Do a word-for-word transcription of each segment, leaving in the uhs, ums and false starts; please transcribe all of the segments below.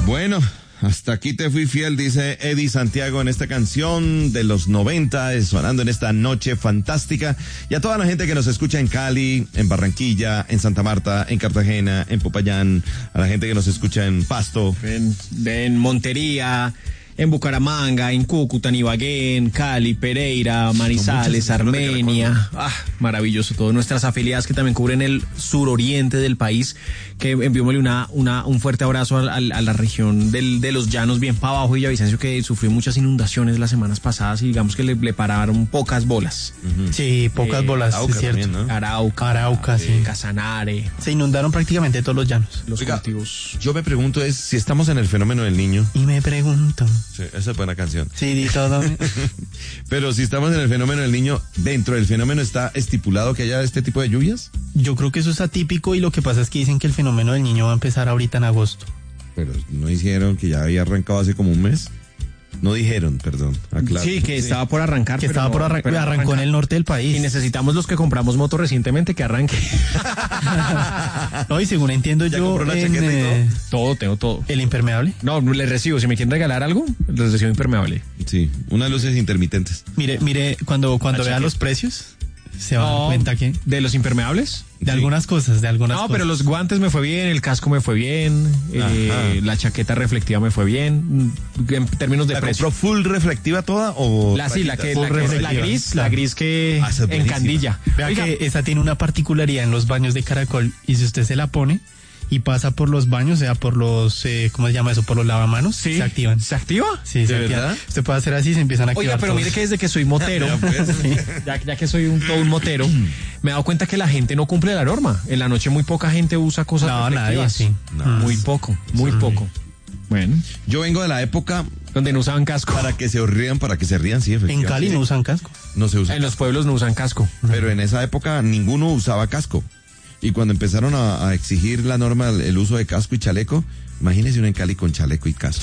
Bueno, hasta aquí te fui fiel, dice Eddie Santiago en esta canción de los noventa, sonando en esta noche fantástica. Y a toda la gente que nos escucha en Cali, en Barranquilla, en Santa Marta, en Cartagena, en Popayán, a la gente que nos escucha en Pasto, en, en Montería, en Bucaramanga, en Cúcuta, en Ibagué, en Cali, Pereira, Manizales, Armenia. Ah, maravilloso. Todas nuestras afiliadas que también cubren el suroriente del país, que enviémosle una, una, un fuerte abrazo a, a, a la región del, de los llanos, bien para abajo, Villavicencio, que sufrió muchas inundaciones las semanas pasadas y digamos que le, le pararon pocas bolas. Uh-huh. Sí, pocas eh, bolas, Arauca es cierto. También, ¿no? Arauca, Arauca, sí. Casanare. Se inundaron prácticamente todos los llanos. Los Oiga, cultivos. Yo me pregunto es si estamos en el fenómeno del niño. Y me pregunto. Sí, esa es buena canción. Sí, di todo. Pero si estamos en el fenómeno del niño, ¿dentro del fenómeno está estipulado que haya este tipo de lluvias? Yo creo que eso es atípico y lo que pasa es que dicen que el fenómeno del niño va a empezar ahorita en agosto. Pero no hicieron que ya había arrancado hace como un mes. No dijeron, perdón. Aclaro. Sí, que sí. estaba por arrancar. Que estaba por arrancar. Arrancó arranca. en el norte del país. Y necesitamos los que compramos moto recientemente que arranque. No, y según entiendo ¿Ya yo. compró la en, chaqueta y todo? Eh, todo, tengo todo. ¿El impermeable? No, les recibo. Si me quieren regalar algo, les recibo impermeable. Sí, unas luces intermitentes. Mire, mire, cuando, cuando vea los precios, se va a dar cuenta que. ¿De los impermeables? De Sí. algunas cosas, de algunas No, cosas. pero los guantes me fue bien, el casco me fue bien, eh, la chaqueta reflectiva me fue bien, en términos de ¿La precio. compró full reflectiva toda o...? La, sí, la que, Full la, que es la reflectiva, gris, claro. la gris que Ah, esa es buenísima. encandilla. Vea Oiga, que esa tiene una particularidad en los baños de Caracol y si usted se la pone y pasa por los baños, o sea, por los, eh, ¿cómo se llama eso? Por los lavamanos, sí, se activan. ¿Se activa? Sí, se ¿De activan. verdad? Usted puede hacer así y se empiezan a activar. Oiga, pero todos. mire que desde que soy motero, Ya, pues. ya, ya que soy un, todo un motero, me he dado cuenta que la gente no cumple la norma. En la noche muy poca gente usa cosas No, nadie, reflectivas. sí. No. Muy poco, muy Sí. poco. Bueno, Yo vengo de la época donde no usaban casco. para que se rían, para que se rían, sí, En efectivamente. Cali no usan casco. No se usa. En los pueblos no usan casco. Pero en esa época ninguno usaba casco. Y cuando empezaron a, a exigir la norma, el, el uso de casco y chaleco, imagínese uno en Cali con chaleco y casco.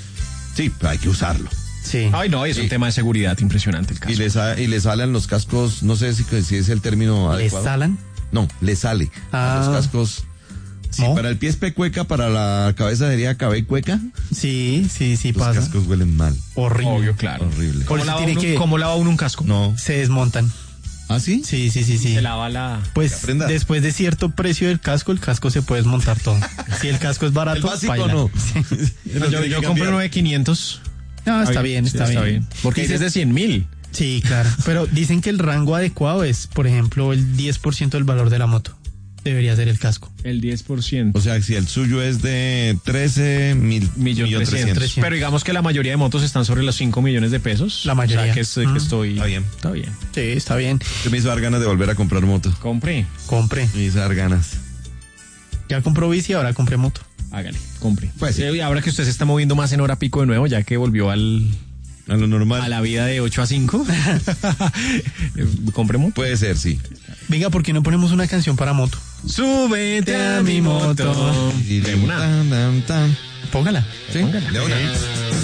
Sí, hay que usarlo. Sí. Ay, no, es un tema de seguridad impresionante el casco. Y le, sa- y le salen los cascos, no sé si, si es el término ¿Le adecuado. salan? No, le sale. Ah. Los cascos. Si ¿No? para el pie es pecueca, para la cabeza sería cabé cueca. Sí, sí, sí Los pasa. cascos huelen mal. Horrible. Obvio, claro. Horrible. Por ¿Cómo eso lava, tiene uno, que- ¿Cómo lava uno un casco? No. Se desmontan. ¿Ah, sí? Sí, sí, sí, sí. Se lava la... Pues aprenda. después de cierto precio del casco, el casco se puede desmontar todo. Si el casco es barato, El básico paila. no. Sí. No, yo yo compré uno de quinientos. No, está bien, Sí, está, bien. Porque Dice- es de cien mil. Sí, claro. Pero dicen que el rango adecuado es, por ejemplo, el diez por ciento del valor de la moto. Debería ser el casco. El diez por ciento. O sea, si el suyo es de trece mil, Millón millón trescientos. trescientos. Pero digamos que la mayoría de motos están sobre los cinco millones de pesos. La mayoría. O sea, que, estoy, que Mm. estoy... Está bien. Está bien. Sí, está bien. Yo me hizo dar ganas de volver a comprar moto. Compre. Compre. Me hizo dar ganas. Ya compró bici, ahora compré moto. Hágale. Compre. Pues sí. Eh, y ahora que usted se está moviendo más en hora pico de nuevo, ya que volvió al... A lo normal. a la vida de ocho a cinco. Compre moto. Puede ser, sí. Venga, ¿por qué no ponemos una canción para moto? Súbete a mi moto. Y De una. tan, tan, tan. Póngala. Sí, Póngala. de una.